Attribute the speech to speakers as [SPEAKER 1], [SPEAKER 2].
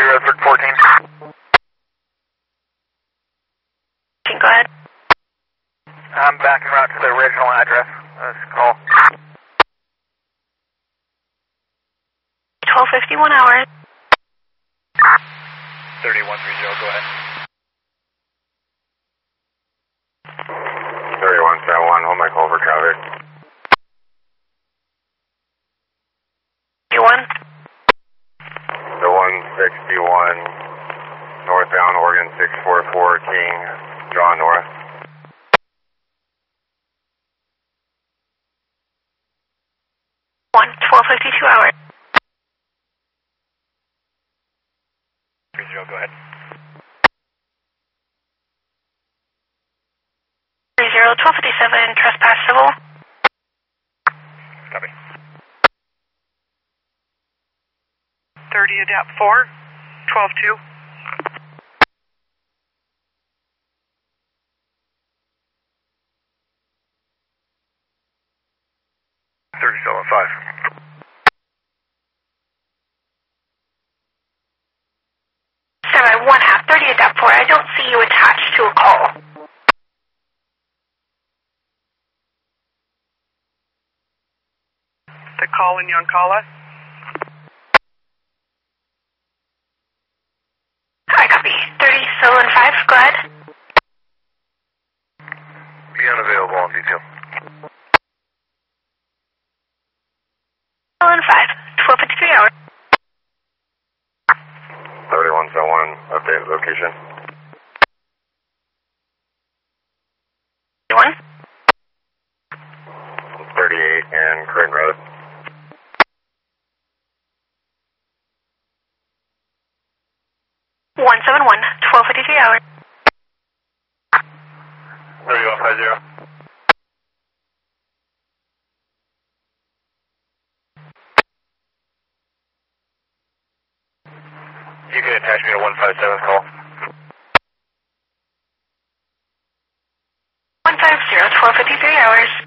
[SPEAKER 1] Redford 14.
[SPEAKER 2] Go ahead.
[SPEAKER 1] I'm back en route to the original address. Let's call.
[SPEAKER 2] 12:51 hours.
[SPEAKER 1] 3130, go ahead.
[SPEAKER 3] 3171, hold my call for traffic.
[SPEAKER 2] 51.
[SPEAKER 3] The 161, northbound Oregon 644 King, draw north.
[SPEAKER 2] 12:52 hours.
[SPEAKER 1] 30, go ahead.
[SPEAKER 2] 12:57, trespass civil.
[SPEAKER 1] Copy.
[SPEAKER 4] 30 adapt 4, 12-2.
[SPEAKER 1] 37.5.
[SPEAKER 2] Sarah, 1/2, 30 adapt 4. I don't see you attached to a call.
[SPEAKER 4] The call in Yoncalla.
[SPEAKER 2] I copy. 30-5, go ahead.
[SPEAKER 1] Be unavailable on detail.
[SPEAKER 2] 5, 12:53 hours.
[SPEAKER 3] 3171, update location.
[SPEAKER 2] 1.
[SPEAKER 3] 38 and Creighton Road.
[SPEAKER 2] 171, 12:53 hours.
[SPEAKER 1] 3150. You can attach me to 157 call.
[SPEAKER 2] 150, 12:53 hours.